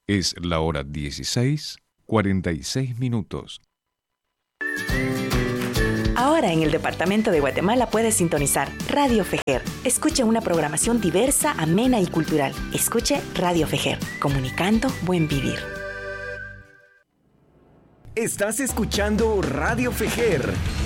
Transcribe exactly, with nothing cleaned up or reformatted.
Es la hora dieciséis, cuarenta y seis minutos. Ahora en el departamento de Guatemala puedes sintonizar Radio Fejer. Escuche una programación diversa, amena y cultural. Escuche Radio Fejer, comunicando buen vivir. Estás escuchando Radio Fejer.